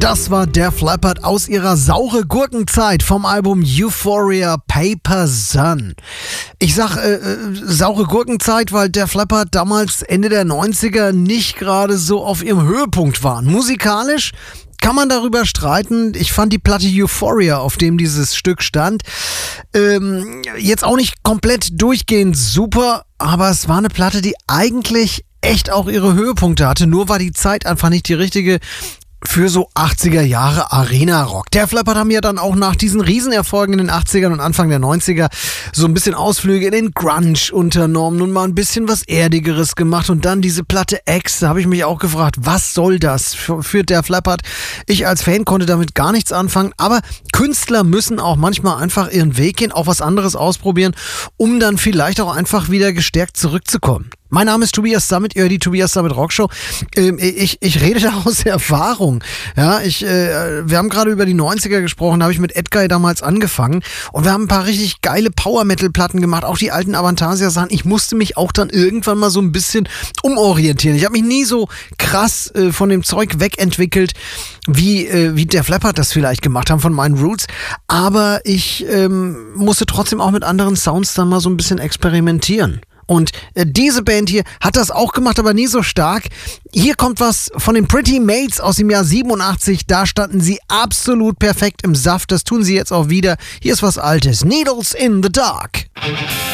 Das war Def Leppard aus ihrer saure Gurkenzeit vom Album Euphoria Paper Sun. Ich sag saure Gurkenzeit, weil Def Leppard damals Ende der 90er nicht gerade so auf ihrem Höhepunkt waren. Musikalisch kann man darüber streiten. Ich fand die Platte Euphoria, auf dem dieses Stück stand, jetzt auch nicht komplett durchgehend super, aber es war eine Platte, die eigentlich echt auch ihre Höhepunkte hatte. Nur war die Zeit einfach nicht die richtige für so 80er Jahre Arena-Rock. Def Leppard haben ja dann auch nach diesen Riesenerfolgen in den 80ern und Anfang der 90er so ein bisschen Ausflüge in den Grunge unternommen und mal ein bisschen was Erdigeres gemacht und dann diese Platte X, da habe ich mich auch gefragt, was soll das für Def Leppard? Ich als Fan konnte damit gar nichts anfangen, aber Künstler müssen auch manchmal einfach ihren Weg gehen, auch was anderes ausprobieren, um dann vielleicht auch einfach wieder gestärkt zurückzukommen. Mein Name ist Tobias Sammet, ihr hört die Tobias Sammet Rockshow. Ich rede da aus Erfahrung. Ja, wir haben gerade über die 90er gesprochen, da habe ich mit Edguy damals angefangen und wir haben ein paar richtig geile Power-Metal-Platten gemacht, auch die alten Avantasia-Sachen. Ich musste mich auch dann irgendwann mal so ein bisschen umorientieren. Ich habe mich nie so krass von dem Zeug wegentwickelt, wie Def Leppard das vielleicht gemacht haben von meinen Roots, aber ich musste trotzdem auch mit anderen Sounds dann mal so ein bisschen experimentieren. Und diese Band hier hat das auch gemacht, aber nie so stark. Hier kommt was von den Pretty Mates aus dem Jahr 87. Da standen sie absolut perfekt im Saft. Das tun sie jetzt auch wieder. Hier ist was Altes. Needles in the Dark.